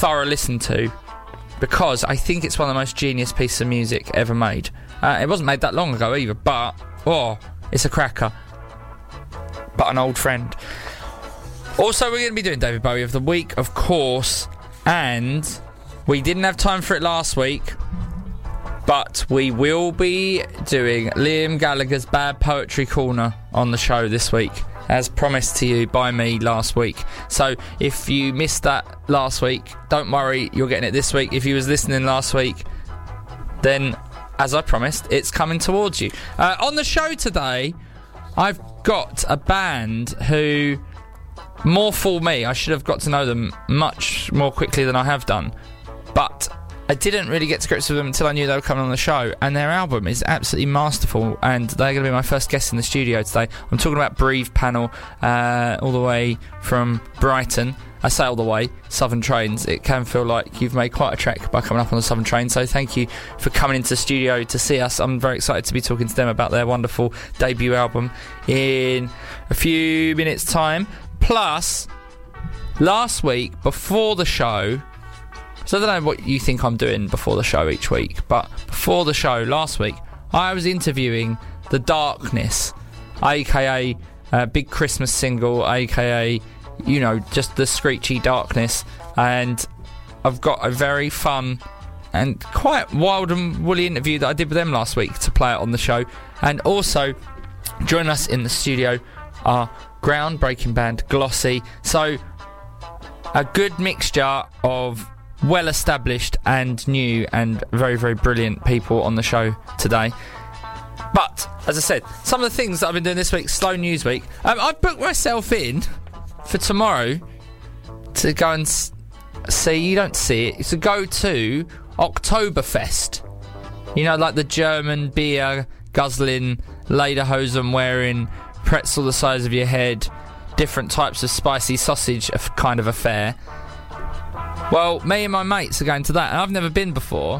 thorough listen to, because I think it's one of the most genius pieces of music ever made. It wasn't made that long ago either, but it's a cracker. But an old friend. Also, we're going to be doing David Bowie of the week, of course, and we didn't have time for it last week, but we will be doing Liam Gallagher's Bad Poetry Corner on the show this week, as promised to you by me last week. So if you missed that last week, don't worry, you're getting it this week. If you was listening last week, then, as I promised, it's coming towards you. On the show today, I've got a band who, more for me, I should have got to know them much more quickly than I have done, but I didn't really get to grips with them until I knew they were coming on the show, and their album is absolutely masterful, and they're going to be my first guest in the studio today. I'm talking about Breathe Panel, all the way from Brighton. I say all the way, Southern Trains. It can feel like you've made quite a trek by coming up on the Southern Train, so thank you for coming into the studio to see us. I'm very excited to be talking to them about their wonderful debut album in a few minutes' time. Plus, last week, before the show, so I don't know what you think I'm doing before the show each week, but before the show last week, I was interviewing The Darkness, a.k.a. Big Christmas single, a.k.a., you know, just the screechy Darkness, and I've got a very fun and quite wild and woolly interview that I did with them last week to play it on the show. And also, join us in the studio, our groundbreaking band Glossy. So, a good mixture of well-established and new and very, very brilliant people on the show today. But, as I said, some of the things that I've been doing this week, Slow News Week, I've booked myself in for tomorrow to go and see, you don't see it, to go to Oktoberfest. You know, like the German beer guzzling, lederhosen wearing, pretzel the size of your head, different types of spicy sausage kind of affair. Well, me and my mates are going to that, and I've never been before.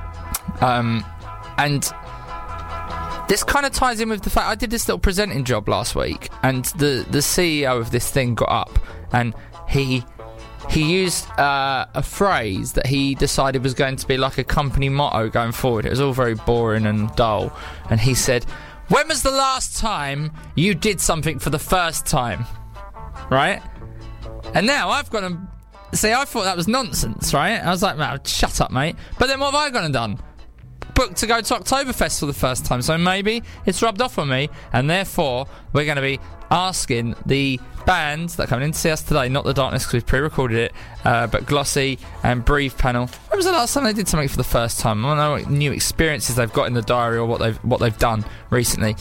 And this kind of ties in with the fact I did this little presenting job last week, and the CEO of this thing got up, and he used a phrase that he decided was going to be like a company motto going forward. It was all very boring and dull, and he said, "When was the last time you did something for the first time?" Right? And now I've got to see, I thought that was nonsense, right? I was like, "Man, shut up, mate." But then what have I gone and done? Booked to go to Oktoberfest for the first time, so maybe it's rubbed off on me, and therefore we're going to be asking the bands that are coming in to see us today, not The Darkness because we've pre-recorded it, but Glossy and Breathe Panel. When was the last time they did something for the first time? I don't know what new experiences they've got in the diary or what they've done recently.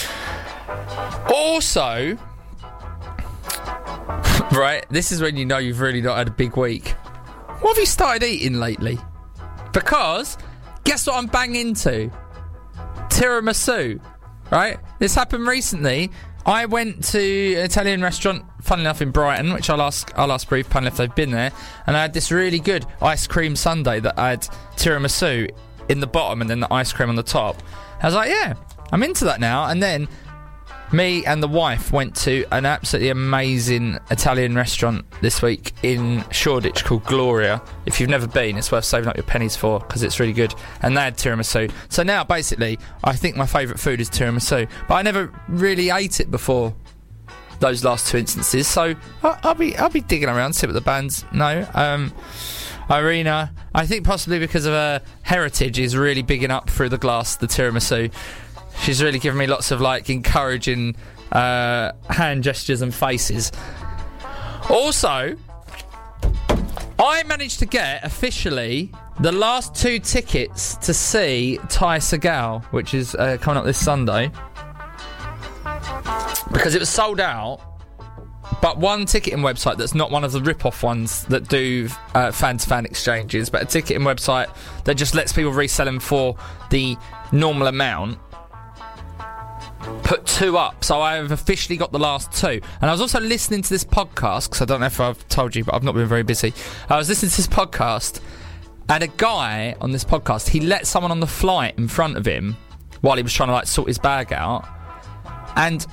Also, right, this is when you know you've really not had a big week. What have you started eating lately? Because guess what I'm banging into? Tiramisu, right? This happened recently. I went to an Italian restaurant, funnily enough, in Brighton, which I'll ask Breathe Panel if they've been there, and I had this really good ice cream sundae that had tiramisu in the bottom and then the ice cream on the top. I was like, yeah, I'm into that now. And then me and the wife went to an absolutely amazing Italian restaurant this week in Shoreditch called Gloria. If you've never been, it's worth saving up your pennies for because it's really good. And they had tiramisu. So now, basically, I think my favourite food is tiramisu. But I never really ate it before those last two instances. So I'll be digging around, see what the bands know. Irina, I think possibly because of her heritage, is really bigging up through the glass the tiramisu. She's really given me lots of, like, encouraging hand gestures and faces. Also, I managed to get, officially, the last 2 tickets to see Ty Segall, which is coming up this Sunday. Because it was sold out, but one ticketing website that's not one of the rip-off ones that do fan-to-fan exchanges, but a ticketing website that just lets people resell them for the normal amount, put 2 up, so I have officially got the last 2. And I was also listening to this podcast, because I don't know if I've told you, but I've not been very busy. I was listening to this podcast, and a guy on this podcast, he let someone on the flight in front of him while he was trying to, like, sort his bag out. And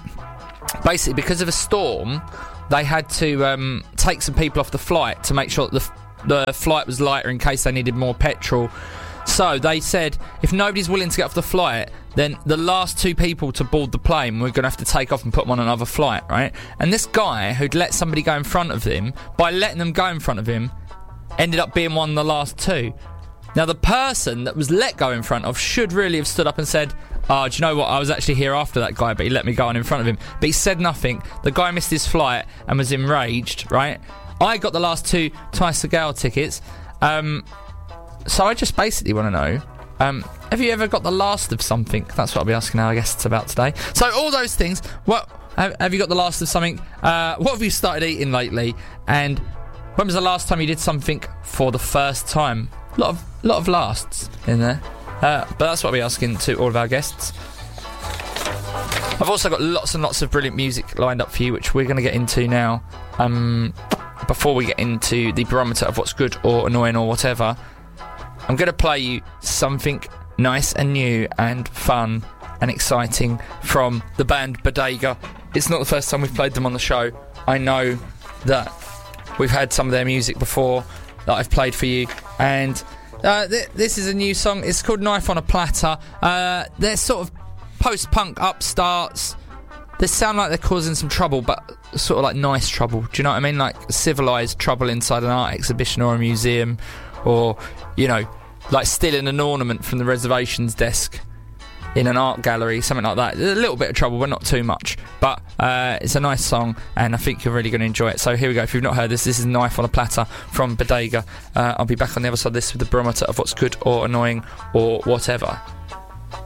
basically, because of a storm, they had to take some people off the flight to make sure that the flight was lighter in case they needed more petrol. So they said, if nobody's willing to get off the flight, then the last 2 people to board the plane, we're going to have to take off and put them on another flight, right? And this guy who'd let somebody go in front of him, by letting them go in front of him, ended up being one of the last 2. Now, the person that was let go in front of should really have stood up and said, oh, do you know what? I was actually here after that guy, but he let me go on in front of him. But he said nothing. The guy missed his flight and was enraged, right? I got the last 2 Twice the Gale tickets. So I just basically want to know, have you ever got the last of something? That's what I'll be asking our guests about today. So all those things. What have you got the last of something? What have you started eating lately? And when was the last time you did something for the first time? A lot of lasts in there. But that's what I'll be asking to all of our guests. I've also got lots and lots of brilliant music lined up for you, which we're going to get into now. Before we get into the barometer of what's good or annoying or whatever, I'm going to play you something nice and new and fun and exciting from the band Bodega. It's not the first time we've played them on the show. I know that we've had some of their music before that I've played for you, and this is a new song. It's called Knife on a Platter. They're sort of post-punk upstarts. They sound like they're causing some trouble, but sort of like nice trouble. Do you know what I mean? Like civilised trouble inside an art exhibition or a museum, or, you know, like stealing an ornament from the reservations desk in an art gallery, something like that. A little bit of trouble, but not too much. But it's a nice song, and I think you're really going to enjoy it. So here we go. If you've not heard this is Knife on a Platter from Bodega. I'll be back on the other side of this with the barometer of what's good or annoying or whatever.